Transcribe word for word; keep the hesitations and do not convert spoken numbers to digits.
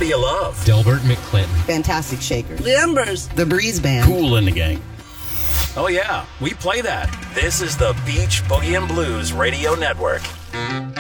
What do you love? Delbert McClinton. Fantastic Shaker. The Embers. The Breeze Band. Kool and the Gang. Oh yeah, we play that. This is the Beach Boogie and Blues Radio Network.